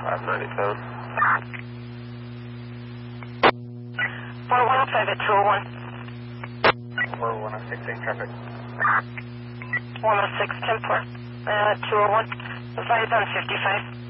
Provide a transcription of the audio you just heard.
597. 415 at 201. 4116 traffic. 106, 10-4, 201. The flight's on 55.